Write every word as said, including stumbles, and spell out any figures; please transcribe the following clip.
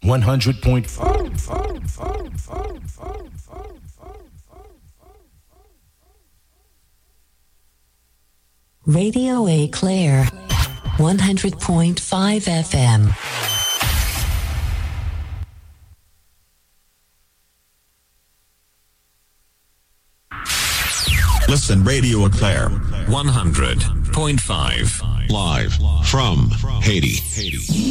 one hundred point five. Radio Eau Claire, one hundred point five F M. Listen, Radio Eau Claire, one hundred point five, live from Haiti.